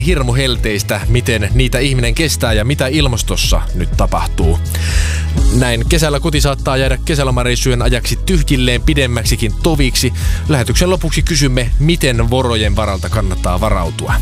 Hirmuhelteistä, miten niitä ihminen kestää ja mitä ilmastossa nyt tapahtuu. Näin kesällä koti saattaa jäädä kesälomareissujen ajaksi tyhjilleen pidemmäksikin toviksi. Lähetyksen lopuksi kysymme, miten vorojen varalta kannattaa varautua.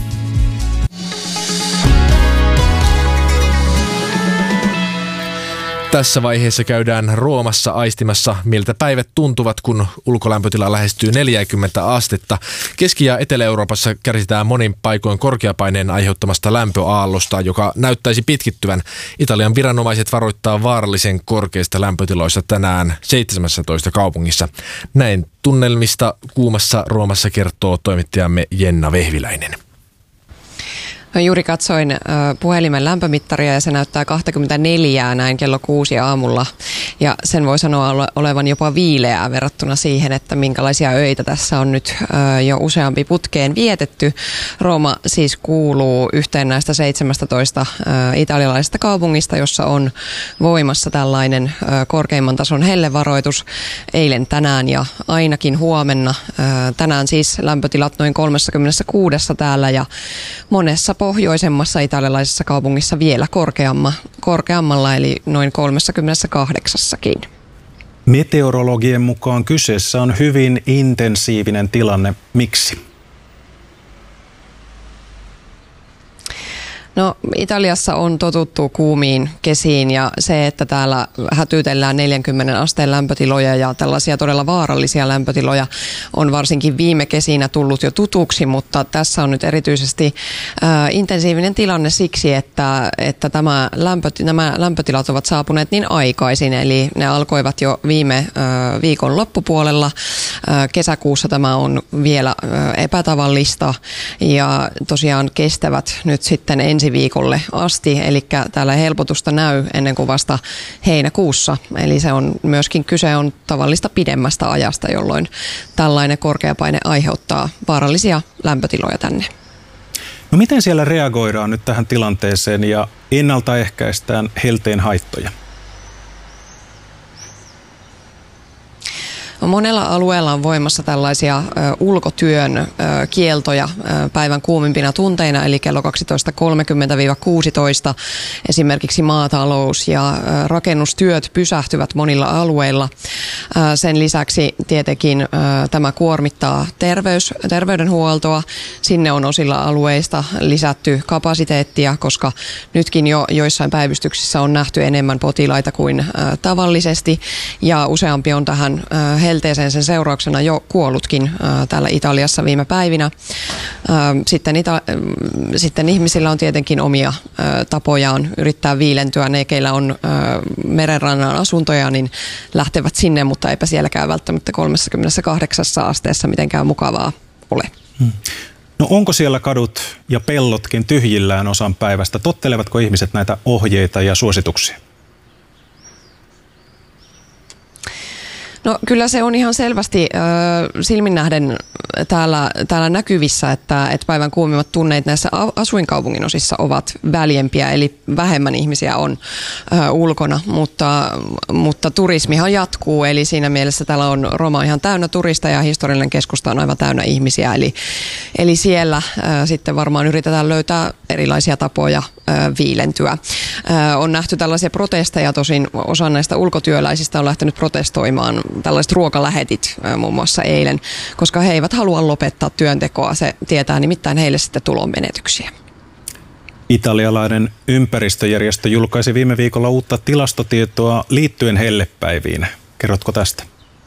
Tässä vaiheessa käydään Roomassa aistimassa, miltä päivät tuntuvat, kun ulkolämpötila lähestyy 40 astetta. Keski- ja Etelä-Euroopassa kärsitään monin paikoin korkeapaineen aiheuttamasta lämpöaallosta, joka näyttäisi pitkittyvän. Italian viranomaiset varoittaa vaarallisen korkeista lämpötiloista tänään 17 kaupungissa. Näin tunnelmista kuumassa Roomassa kertoo toimittajamme Jenna Vehviläinen. No, juuri katsoin puhelimen lämpömittaria ja se näyttää 24 näin kello 6 aamulla. Ja sen voi sanoa olevan jopa viileää verrattuna siihen, että minkälaisia öitä tässä on nyt jo useampi putkeen vietetty. Rooma siis kuuluu yhteen näistä 17 italialaisesta kaupungista, jossa on voimassa tällainen korkeimman tason hellevaroitus eilen, tänään ja ainakin huomenna. Tänään siis lämpötilat noin 36 täällä ja monessa pohjoisemmassa italialaisessa kaupungissa vielä korkeammalla, eli noin 38:kin. Meteorologien mukaan kyseessä on hyvin intensiivinen tilanne. Miksi? No, Italiassa on totuttu kuumiin kesiin ja se, että täällä hätyytellään 40 asteen lämpötiloja ja tällaisia todella vaarallisia lämpötiloja on varsinkin viime kesinä tullut jo tutuksi, mutta tässä on nyt erityisesti intensiivinen tilanne siksi, että nämä lämpötilat ovat saapuneet niin aikaisin, eli ne alkoivat jo viime viikon loppupuolella. Kesäkuussa tämä on vielä epätavallista ja tosiaan kestävät nyt sitten ensi viikolle asti, eli täällä helpotusta näy ennen kuin vasta heinäkuussa. Eli se on myöskin kyse on tavallista pidemmästä ajasta, jolloin tällainen korkeapaine aiheuttaa vaarallisia lämpötiloja tänne. No miten siellä reagoidaan nyt tähän tilanteeseen ja ennaltaehkäistään helteen haittoja? Monella alueella on voimassa tällaisia ulkotyön kieltoja päivän kuumimpina tunteina, eli kello 12.30–16. Esimerkiksi maatalous ja rakennustyöt pysähtyvät monilla alueilla. Sen lisäksi tietenkin tämä kuormittaa terveydenhuoltoa. Sinne on osilla alueista lisätty kapasiteettia, koska nytkin jo joissain päivystyksissä on nähty enemmän potilaita kuin tavallisesti, ja useampi on tähän helteeseen sen seurauksena jo kuollutkin täällä Italiassa viime päivinä. Sitten ihmisillä on tietenkin omia tapojaan yrittää viilentyä. Ne, keillä on merenrannan asuntoja, niin lähtevät sinne, mutta eipä sielläkään välttämättä 38 asteessa mitenkään mukavaa ole. No onko siellä kadut ja pellotkin tyhjillään osan päivästä? Tottelevatko ihmiset näitä ohjeita ja suosituksia? No kyllä se on ihan selvästi silmin nähden täällä näkyvissä, että päivän kuumimmat tunneet näissä asuinkaupungin osissa ovat väljempiä, eli vähemmän ihmisiä on ulkona, mutta turismihan jatkuu, eli siinä mielessä täällä on Roma ihan täynnä turista ja historiallinen keskusta on aivan täynnä ihmisiä, eli siellä sitten varmaan yritetään löytää erilaisia tapoja viilentyä. On nähty tällaisia protesteja, tosin osa näistä ulkotyöläisistä on lähtenyt protestoimaan tällaiset ruokalähetit muun muassa eilen, koska he eivät halua lopettaa työntekoa. Se tietää nimittäin heille sitten tulonmenetyksiä. Italialainen ympäristöjärjestö julkaisi viime viikolla uutta tilastotietoa liittyen hellepäiviin. Kerrotko tästä?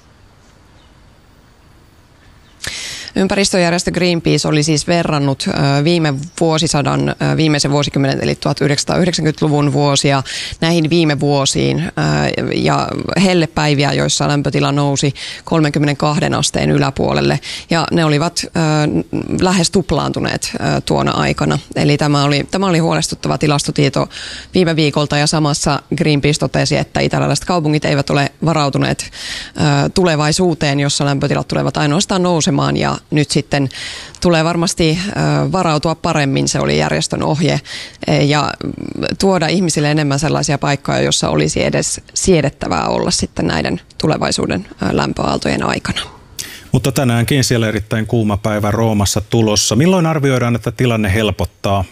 Ympäristöjärjestö Greenpeace oli siis verrannut viime vuosisadan viimeisen vuosikymmenen eli 1990-luvun vuosia näihin viime vuosiin ja hellepäiviä, joissa lämpötila nousi 32 asteen yläpuolelle ja ne olivat lähes tuplaantuneet tuona aikana. Eli tämä oli huolestuttava tilastotieto viime viikolta ja samassa Greenpeace totesi, että italialaiset kaupungit eivät ole varautuneet tulevaisuuteen, jossa lämpötilat tulevat ainoastaan nousemaan ja nyt sitten tulee varmasti varautua paremmin, se oli järjestön ohje, ja tuoda ihmisille enemmän sellaisia paikkoja, joissa olisi edes siedettävää olla sitten näiden tulevaisuuden lämpöaaltojen aikana. Mutta tänäänkin siellä erittäin kuuma päivä Roomassa tulossa. Milloin arvioidaan, että tilanne helpottaa?